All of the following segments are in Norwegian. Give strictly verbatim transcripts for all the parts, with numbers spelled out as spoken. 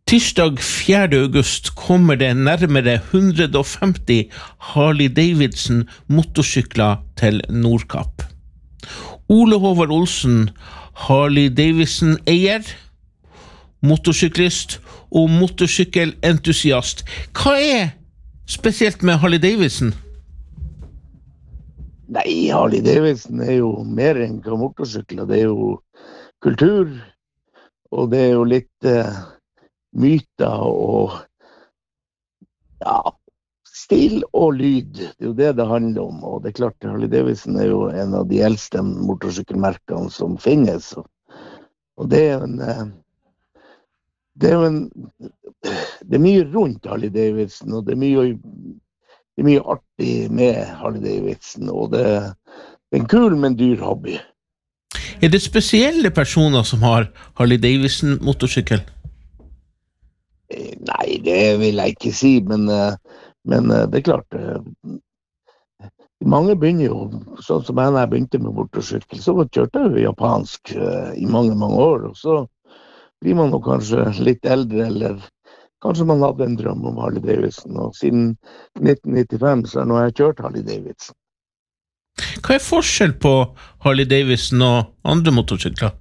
Tirsdag fjerde august kommer det nærmere hundre og femti Harley-Davidson motorsykler til Nordkapp. Ole Håvard Olsen, Harley-Davidson-eier, motorsyklist og motorsykkelentusiast. Hva er spesielt med Harley-Davidson? Nei, Harley-Davidson er jo mer enn hva motorsykler. Det er jo kultur, og det er jo litt eh, myter og ja, stil og lyd. Det er jo det det handler om, og det er klart Harley-Davidson er jo en av de eldste motorsykkelmerkene som finnes, og, og det er en eh, det er jo en det er mye rundt Harley-Davidson, og det er mye det er mye artig med Harley-Davidson, og det, det er en kul, men dyr hobby. Er det spesielle personer som har Harley-Davidson motorsykkel? Nei, det vil jeg ikke si, men, men det er klart, mange begynner jo, sånn som jeg begynte med motorsykkel, så kjørte jeg jo japansk i mange, mange år, og så blir man jo kanskje litt eldre, eller kanskje man hadde en drøm om Harley-Davidson, og siden nitten nittifem så har jeg kjørt Harley-Davidson. Hva er forskjell på Harley-Davidson og andre motorsykler?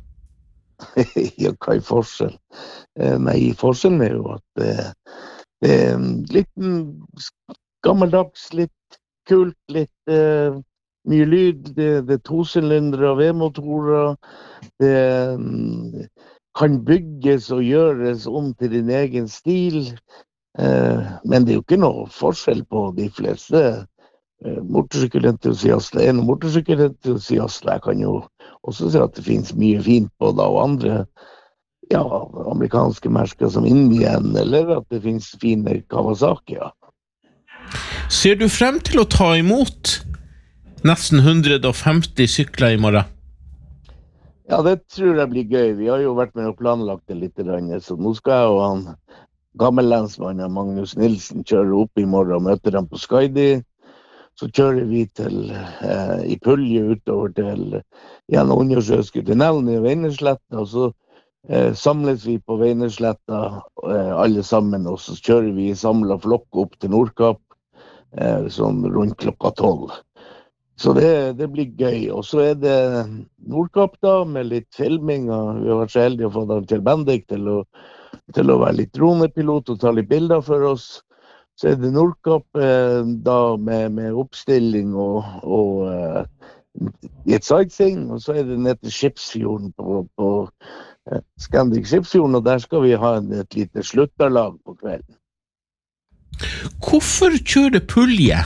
Ja, hva er forskjell? Nei, forskjellen er jo at det, det er litt gammeldags, litt kult, litt uh, mye lyd, det, det er tosylindere og V-motorer, det um, kan bygges og gjøres om til din egen stil, uh, men det er jo ikke noe forskjell på de fleste uh, motorsykkelentusiaster. En motorsykkelentusiaster, jeg kan jo også si at det finnes mye fint på det, og andre ja, amerikanske merker som Indian, eller at det finnes fine Kawasaki, ja. Ser du frem til å ta imot nesten hundre og femti sykler i morgen? Ja, det tror jeg blir gøy. Vi har jo vært med og planlagt det litt, så nå skal jeg og han gammellensmannen Magnus Nilsen kjøre opp i morgen og møte dem på Skaidi. Så kjører vi til, eh, i Pulje utover til gjennom Undersjøske tunnelen i Veinersletta, og så eh, samles vi på Veinersletta eh, alle sammen, og så kjører vi i samlet flokk opp til Nordkapp, eh, sånn rundt klokka tolv. Så det, det blir gøy, og så er det Nordkapp da, med litt filming, og vi har vært så heldige å få dem til Bendik til å, til å være litt dronepilot og ta litt bilder for oss. Så er det Nordkapp eh, da med, med oppstilling og, og eh, et sightseeing, og så er det ned til Skipsfjorden på, på eh, Scandic Skipsfjorden, og der skal vi ha en, et lite slutterlag på kvelden. Hvorfor kjøre Pulje?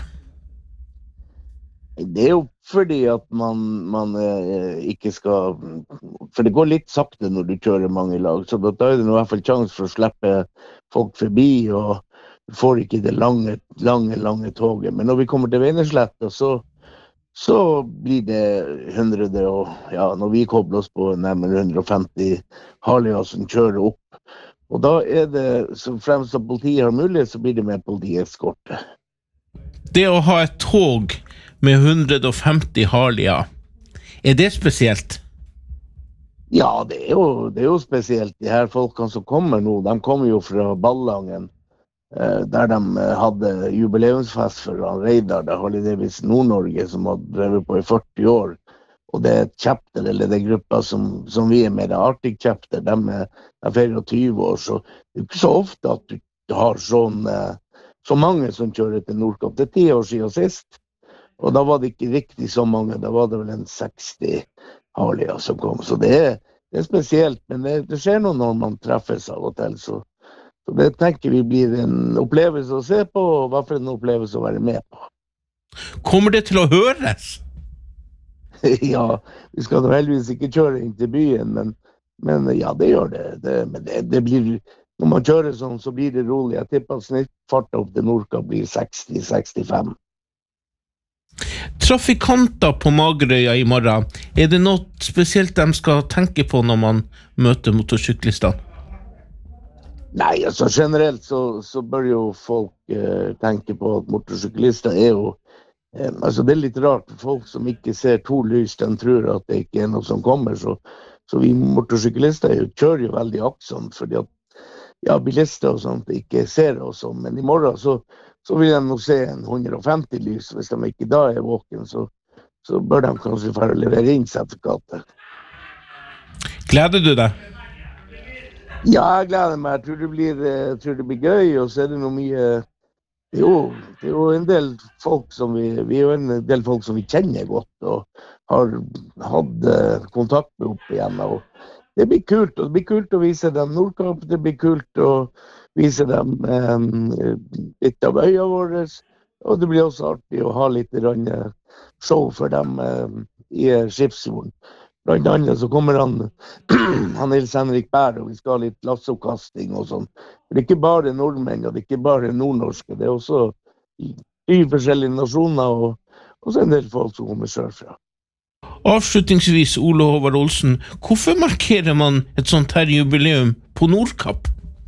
Det er jo fordi at man, man eh, ikke skal, for det går litt sakte når du kjører mange lag, så da er det i hvert fall sjans for å slippe folk forbi, og du får ikke det lange, lange, lange toget. Men når vi kommer til Veinersletta, så, så blir det hundre, og ja, når vi kobler oss på nærmere hundre og femti Harleyer som kjører opp, og da er det, så fremst at politiet har mulighet, så blir det med politieskorte. Det å ha et tog med hundre og femti Harleyer, er det spesielt? Ja, det er jo, det er jo spesielt. De her folkene som kommer nå, de kommer jo fra Ballangen, eh, der de hadde jubileumsfest for Reidar, der Harley-Davidson Nord-Norge, som har drevet på i førti år. Og det er et chapter, eller det er grupper som, som vi er med, det Arctic Chapter, de er, er tjuefire år, så det er ikke så ofte at du har sånn, eh, så mange som kjører til Nordkapp. Det er ti år siden sist. Og da var det ikke riktig så mange, da var det vel en seksti Harleyer som kom. Så det er, det er spesielt, men det, det skjer noe når man treffes av og til. Så, så det tenker vi blir en opplevelse å se på, og hva for en opplevelse å være med på. Kommer det til å høres? Ja, vi skal da heldigvis ikke kjøre inn til byen, men, men ja, det gjør det. det men det, det blir, når man kjører sånn, så blir det rolig. Jeg tipper at snittfarten opp til Nordkapp blir seksti til sekstifem. Trafikanter på Magerøya i morgen, er det noe spesielt de skal tenke på når man møter motorsyklistene? Nei, altså generelt så, så bør jo folk eh, tenke på at motorsyklister er jo eh, altså det er litt rart, folk som ikke ser to lys, de tror at det ikke er noe som kommer, så, så vi motorsyklister jo, kjører jo veldig aktsomt, fordi at ja, bilister og sånt ikke ser oss om. Men i morgen så, så vil de nok se en hundre og femti lys. Hvis de ikke da er våken, så, så bør de kanskje for å levere inn sertifikatet. Gleder du deg? Ja, jeg gleder meg. Jeg tror det blir, jeg tror det blir gøy, og så er det noe mye... Jo, det er jo en del folk som vi, vi er jo en del folk som vi kjenner godt, og har hatt kontakt med opp igjen, og det blir kult, og det blir kult å vise dem Nordkapp, det blir kult å vise dem eh, litt av øya våre, og det blir også artig å ha litt show for dem eh, i Skipsfjorden. Blant annet så kommer han, han Nils Henrik Bær, og vi skal ha litt lasseoppkasting og sånn. Det er ikke bare nordmenn, og det er ikke bare nordnorske, det er også i forskjellige nasjoner, og, og så en del folk som kommer sørfra. Avslutningsvis, Ole Håvard Olsen, hvorfor markerer man et sånt her jubileum på Nordkapp?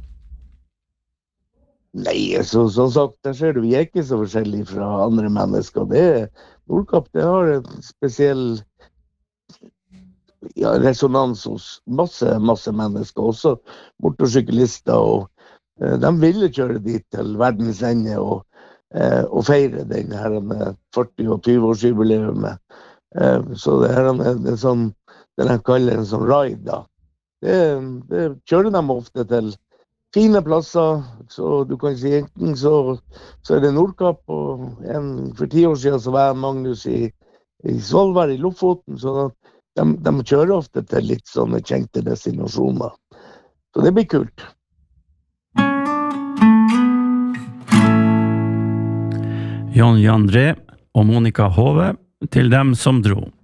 Nei, så, som sagt, der ser du, vi er ikke så forskjellige fra andre mennesker. Det er, Nordkapp, det har en spesiell ja, resonans hos masse, masse mennesker, også motorsyklister, og eh, de ville kjøre dit til verdens ende og, eh, og feire den her førti- og tyve-årsjubileumet. Eh, så det her er en sånn, det de kaller en sånn ride, da. Det, det kjører de ofte til fine plasser, så du kan si enten så, så er det Nordkapp, og en, for ti år siden så var jeg Magnus i, i Svolvær i Lofoten, så De, de kjører ofte til litt sånne kjente destinasjoner. Så det blir kult. Jon Jandré og Monica Hove til dem som dro.